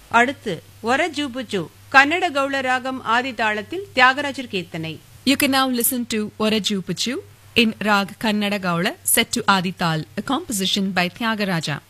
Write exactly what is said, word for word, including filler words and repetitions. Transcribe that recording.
அடுத்து ஒரஜூபுஜு கன்னட கௌள ராகம் ஆதி தாளத்தில் தியாகராஜர் கீர்த்தனை. You can now listen to Orajupuchu in Rag Kannada Gaula set to Adi Tal, a composition by Tyagaraja.